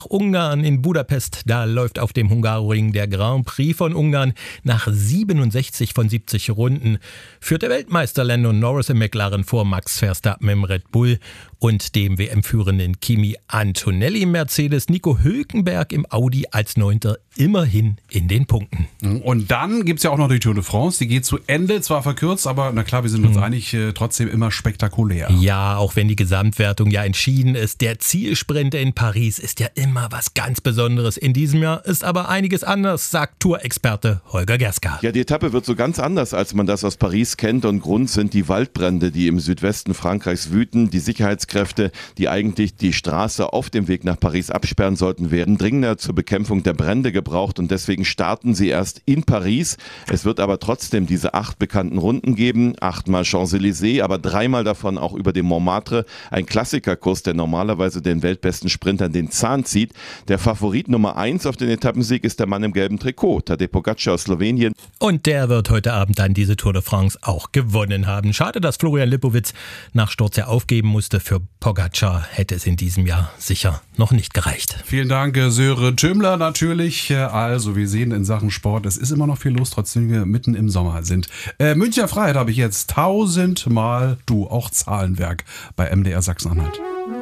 Ungarn in Budapest, da läuft auf dem Hungaroring der Grand Prix von Ungarn. Nach 67 von 70 Runden führt der Weltmeister Lando Norris im McLaren vor Max Verstappen im Red Bull und dem WM-führenden Kimi Antonelli im Mercedes. Nico Hülkenberg im Audi als Neunter immerhin in den Punkten. Und dann gibt es ja auch noch die Tour de France, die geht zu Ende, zwar verkürzt, aber na klar, wir sind uns einig, trotzdem immer spektakulär. Ja, auch wenn die Gesamtwertung ja entschieden ist, der Zielsprint in Paris ist ja immer was ganz Besonderes. In diesem Jahr ist aber einiges anders, sagt Tourexperte Holger Gerska. Ja, die Etappe wird so ganz anders, als man das aus Paris kennt, und Grund sind die Waldbrände, die im Südwesten Frankreichs wüten. Die Sicherheitskräfte, die eigentlich die Straße auf dem Weg nach Paris absperren sollten, werden dringender zur Bekämpfung der Brände gebraucht und deswegen starten sie erst in Paris. Es wird aber trotzdem diese 8 bekannten Runden geben, 8-mal Champs-Élysées, aber 3-mal davon auch über den Montmartre, ein Klassikerkurs, der normalerweise den weltbesten Sprintern den Zahn zieht. Der Favorit Nummer 1 auf den Etappensieg ist der Mann im gelben Trikot, Tadej Pogačar aus Slowenien. Und der wird heute Abend dann diese Tour de France auch gewonnen haben. Schade, dass Florian Lipowitz nach Sturz ja aufgeben musste. Für Pogačar hätte es in diesem Jahr sicher noch nicht gereicht. Vielen Dank, Sören Tümmler natürlich. Also wir sehen in Sachen Sport, es ist immer noch viel los, trotzdem wir mitten im Sommer sind. Münchner Freiheit habe ich jetzt 1000-mal, auch Zahlenwerk bei MDR Sachsen-Anhalt.